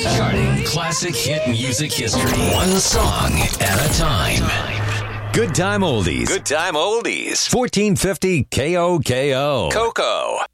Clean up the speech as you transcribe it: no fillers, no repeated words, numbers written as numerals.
Charting classic hit music history. One song at a time. Good Time Oldies. Good Time Oldies. 1450 KOKO. Coco.